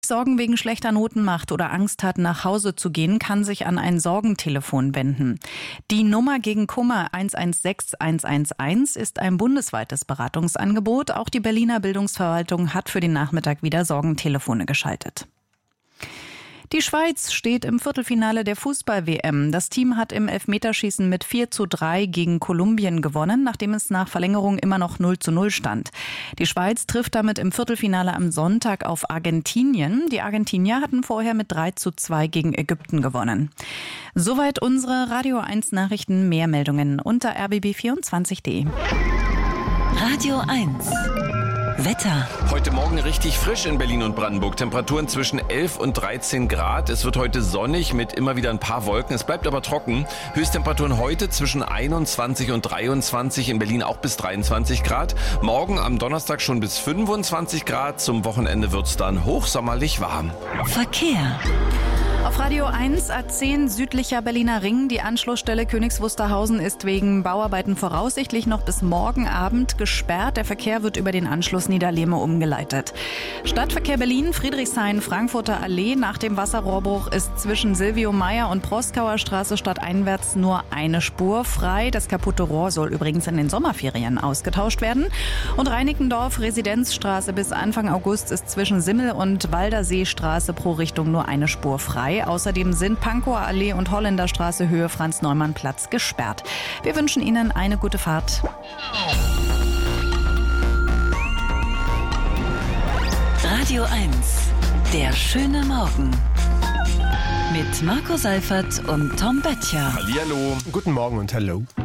Sorgen wegen schlechter Noten macht oder Angst hat, nach Hause zu gehen, kann sich an ein Sorgentelefon wenden. Die Nummer gegen Kummer 116 111 ist ein bundesweites Beratungsangebot. Auch die Berliner Bildungsverwaltung hat für den Nachmittag wieder Sorgentelefone geschaltet. Die Schweiz steht im Viertelfinale der Fußball-WM. Das Team hat im Elfmeterschießen mit 4:3 gegen Kolumbien gewonnen, nachdem es nach Verlängerung immer noch 0:0 stand. Die Schweiz trifft damit im Viertelfinale am Sonntag auf Argentinien. Die Argentinier hatten vorher mit 3:2 gegen Ägypten gewonnen. Soweit unsere Radio 1 Nachrichten. Mehr Meldungen unter rbb24.de. Radio 1 Wetter. Heute Morgen richtig frisch in Berlin und Brandenburg. Temperaturen zwischen 11 und 13 Grad. Es wird heute sonnig mit immer wieder ein paar Wolken. Es bleibt aber trocken. Höchsttemperaturen heute zwischen 21 und 23. In Berlin auch bis 23 Grad. Morgen am Donnerstag schon bis 25 Grad. Zum Wochenende wird es dann hochsommerlich warm. Verkehr. Auf Radio 1 A10 südlicher Berliner Ring. Die Anschlussstelle Königs Wusterhausen ist wegen Bauarbeiten voraussichtlich noch bis morgen Abend gesperrt. Der Verkehr wird über den Anschluss Niederlehme umgeleitet. Stadtverkehr Berlin, Friedrichshain, Frankfurter Allee. Nach dem Wasserrohrbruch ist zwischen Silvio Meyer und Proskauer Straße stadteinwärts nur eine Spur frei. Das kaputte Rohr soll übrigens in den Sommerferien ausgetauscht werden. Und Reinickendorf, Residenzstraße bis Anfang August ist zwischen Simmel und Walderseestraße pro Richtung nur eine Spur frei. Außerdem sind Pankower Allee und Holländerstraße Höhe Franz-Neumann-Platz gesperrt. Wir wünschen Ihnen eine gute Fahrt. Radio 1, der schöne Morgen. Mit Marco Seifert und Tom Böttcher. Hallihallo. Guten Morgen und hallo.